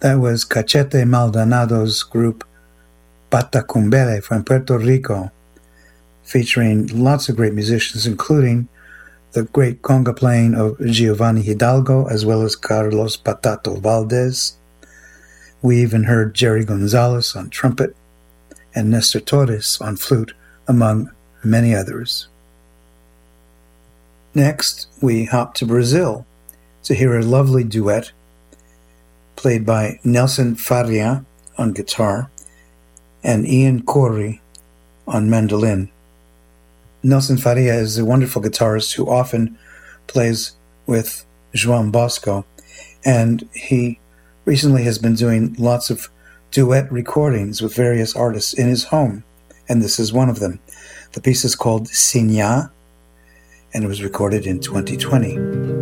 That was Cachete Maldonado's group Patacumbele from Puerto Rico, featuring lots of great musicians, including the great conga playing of Giovanni Hidalgo, as well as Carlos Patato Valdez. We even heard Jerry Gonzalez on trumpet and Nestor Torres on flute, among many others. Next, we hop to Brazil to hear a lovely duet played by Nelson Faria on guitar and Ian Corey on mandolin. Nelson Faria is a wonderful guitarist who often plays with João Bosco, and he recently has been doing lots of duet recordings with various artists in his home, and this is one of them. The piece is called Sinha, and it was recorded in 2020.